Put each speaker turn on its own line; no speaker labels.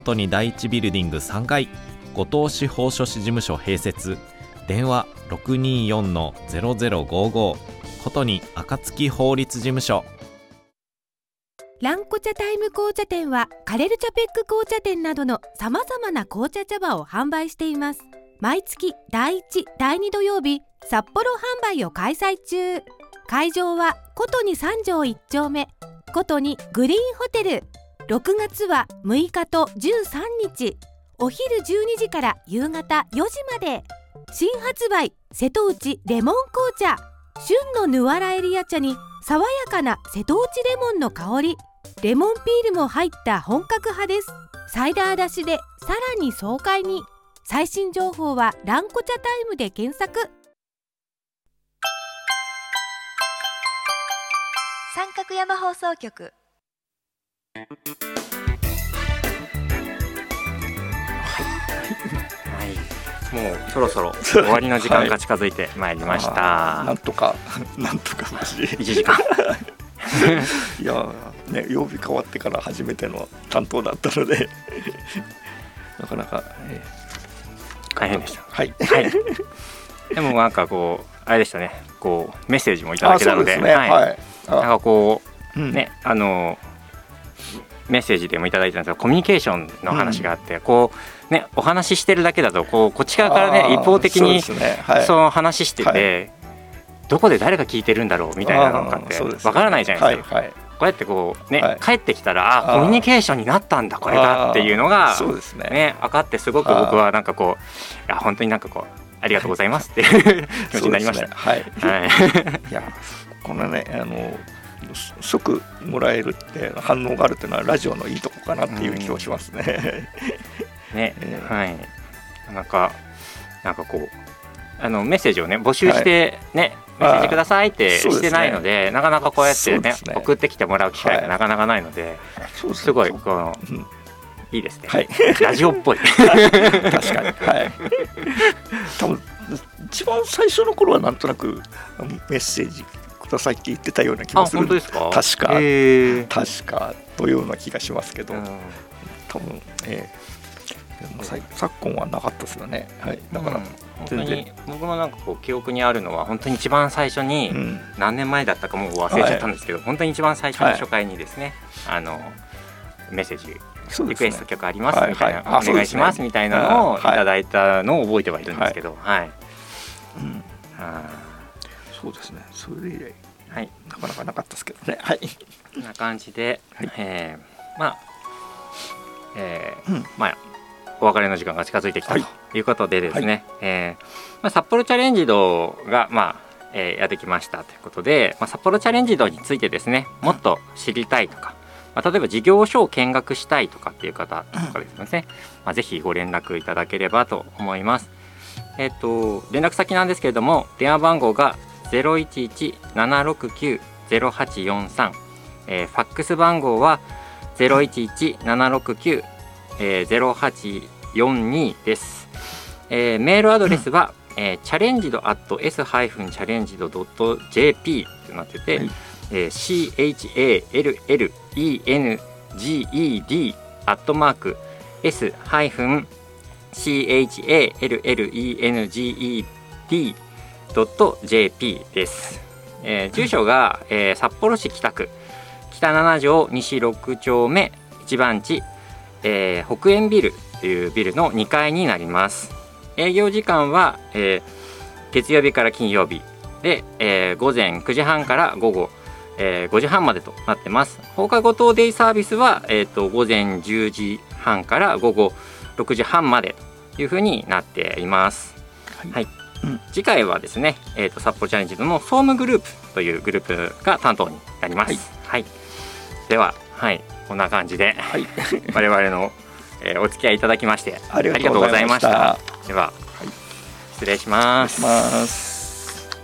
都に第一ビルディング3階、後藤司法書士事務所併設、電話 624-0055、ことに暁法律事務所。
ランコ茶タイム紅茶店はカレルチャペック紅茶店などのさまざまな紅茶茶葉を販売しています。毎月第1、第2土曜日、札幌販売を開催中。会場はことに3条1丁目、ことにグリーンホテル。6月は6日と13日、お昼12時から夕方4時まで。新発売瀬戸内レモン紅茶、旬のヌアラエリア茶に爽やかな瀬戸内レモンの香り、レモンピールも入った本格派です。サイダー出しでさらに爽快に。最新情報はランコ茶タイムで検索。
三角山放送局。
はい、もうそろそろ終わりの時間が近づいてまいりました。
なんとか
1時間
いやね、曜日変わってから初めての担当だったのでなかなか、
大変でした。
はい、
はい、でもなんかこうあれでしたね、こうメッセージもいただけたので、
そうですね、はい、
なんかこう、ね、メッセージでもいただいたんですが、コミュニケーションの話があって、こうね、お話ししてるだけだとこっち側からね、一方的にその話してて、どこで誰が聞いてるんだろうみたいなのってわからないじゃないですか。こうやってこうね、帰ってきたらコミュニケーションになったんだこれがっていうのがね、分かって、すごく僕はなんかこう、いや本当になんかこうありがとうございますっていう気持ちになりました。はい。い
や、このね、即もらえるって反応があるっていうのはラジオのいいとこかなっていう気がしますね。
ね、はい。なんかこうメッセージをね募集してね、メッセージくださいってしてないので、なかなかこうやってね送ってきてもらう機会がなかなかないので、すごいこのいいですね。ラジオっぽい。
確かに。はい。多分一番最初の頃はなんとなくメッセージくださいって言ってたような気がする。
本当ですか？
確かというような気がしますけど、多分昨今はなかったですよね。はい。だから
本当に僕もなんかこう記憶にあるのは、本当に一番最初に、何年前だったかもう忘れちゃったんですけど、本当に一番最初の初回にですね、メッセージリクエスト曲ありますみたいな、お願いしますみたいなのをいただいたのを覚えてはいるんですけど、はい。
そうですね。それ以来なかなかなかったですけどね。はい。
こんな感じで、まあお別れの時間が近づいてきたということでですね、札幌チャレンジドがやってきましたということで、札幌チャレンジドについてですね、もっと知りたいとか、例えば事業所を見学したいとかっていう方とかですね、ぜひご連絡いただければと思います。連絡先なんですけれども、電話番号が 011-769-0843、ファックス番号は 011-769-0842 です。メールアドレスは、challenged@s-challenged.jp となってて、challenged@s-challenged.jp です。住所が、札幌市北区北7条西6丁目1番地、北園ビルというビルの2階になります。営業時間は、月曜日から金曜日で、午前9時半から午後、5時半までとなってます。放課後等デイサービスは、午前10時半から午後6時半までというふうになっています。はい。次回はですね、札幌チャレンジの総務グループというグループが担当になります。はい。では、こんな感じで、我々の、お付き合いいただきましてありがとうございました。では、失礼します。